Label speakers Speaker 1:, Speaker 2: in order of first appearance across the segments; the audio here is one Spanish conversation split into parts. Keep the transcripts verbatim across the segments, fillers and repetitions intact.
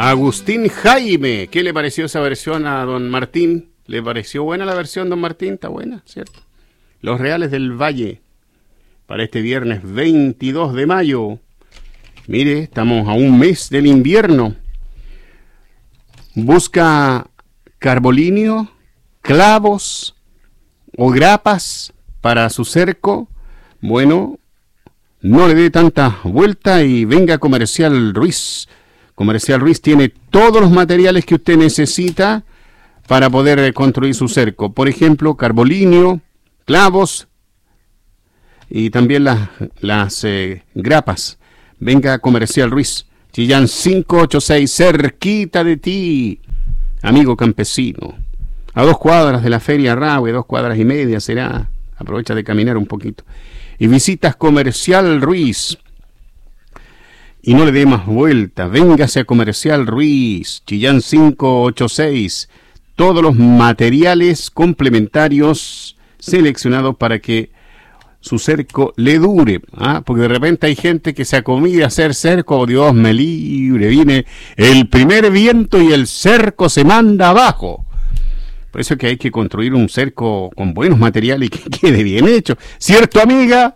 Speaker 1: Agustín Jaime, ¿qué le pareció esa versión a don Martín? ¿Le pareció buena la versión, don Martín? Está buena, ¿cierto? Los Reales del Valle, para este viernes veintidós de mayo. Mire, estamos a un mes del invierno. Busca carbolinio, clavos o grapas para su cerco. Bueno, no le dé tanta vuelta y venga a Comercial Ruiz. Comercial Ruiz tiene todos los materiales que usted necesita para poder construir su cerco. Por ejemplo, carbolinio, clavos y también las, las eh, grapas. Venga a Comercial Ruiz, Chillán cinco ocho seis, cerquita de ti, amigo campesino. A dos cuadras de la Feria Rahue, dos cuadras y media será. Aprovecha de caminar un poquito. Y visitas Comercial Ruiz. Y no le dé más vuelta. Véngase a Comercial Ruiz, Chillán cinco ocho seis. Todos los materiales complementarios seleccionados para que su cerco le dure. ¿Ah? Porque de repente hay gente que se acomida a hacer cerco. Oh, Dios me libre. Viene el primer viento y el cerco se manda abajo. Por eso es que hay que construir un cerco con buenos materiales y que quede bien hecho. ¿Cierto, amiga?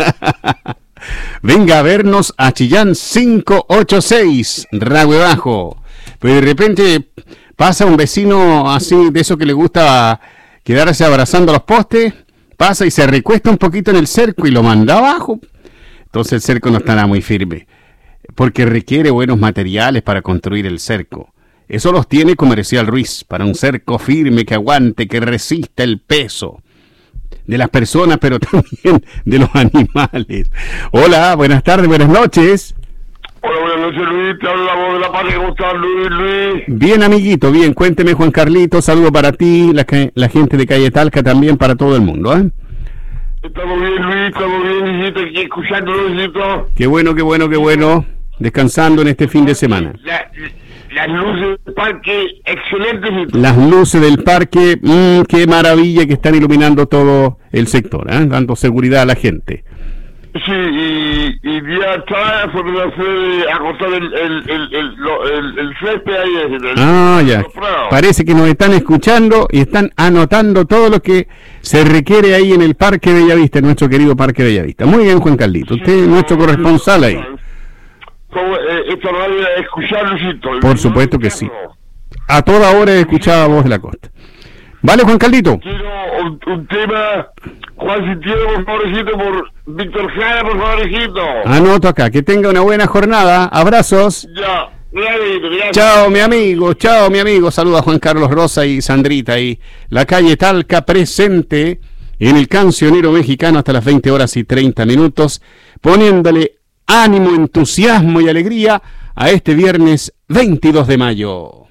Speaker 1: Venga a vernos a Chillán cinco ocho seis, Rahue Bajo. Pero de repente pasa un vecino así, de eso que le gusta quedarse abrazando los postes, pasa y se recuesta un poquito en el cerco y lo manda abajo. Entonces el cerco no estará muy firme, porque requiere buenos materiales para construir el cerco. Eso los tiene Comercial Ruiz, para un cerco firme que aguante, que resista el peso de las personas, pero también de los animales. Hola, buenas tardes, buenas noches.
Speaker 2: Hola, buenas noches, Luis. Te hablo la voz de la patria. ¿Cómo estás, Luis? Luis.
Speaker 1: Bien, amiguito, bien. Cuénteme, Juan Carlito. Saludo para ti, la, la gente de Calle Talca, también para todo el mundo, ¿eh?
Speaker 2: Estamos bien, Luis. Estamos bien, hijito. Aquí escuchándolo, hijito.
Speaker 1: Qué bueno, qué bueno, qué bueno. Descansando en este fin de semana.
Speaker 2: La, las luces del parque, excelentes, hijito.
Speaker 1: Las luces del parque, mmm, qué maravilla que están iluminando todo el sector, ¿eh? Dando seguridad a la gente.
Speaker 2: Sí, y, y día atrás fue a cortar el, el, el, el, el, el césped ahí. El,
Speaker 1: ah, ya. Parece que nos están escuchando y están anotando todo lo que se requiere ahí en el Parque Bellavista, en nuestro querido Parque Bellavista. Muy bien, Juan Carlito. Usted sí, es nuestro corresponsal ahí.
Speaker 2: Como, eh, esta radio es escucharlo.
Speaker 1: Por supuesto que sí. A toda hora he escuchado a Voz de la Costa. ¿Vale, Juan Carlito?
Speaker 2: Quiero un, un tema, Juan Sintiero, por favorcito, por Víctor Jara, por favorcito.
Speaker 1: Anoto acá, que tenga una buena jornada. Abrazos.
Speaker 2: Ya, gracias, gracias.
Speaker 1: Chao, mi amigo, chao, mi amigo. Saluda a Juan Carlos Rosa y Sandrita y la calle Talca presente en el Cancionero Mexicano hasta las veinte horas y treinta minutos, poniéndole ánimo, entusiasmo y alegría a este viernes veintidós de mayo.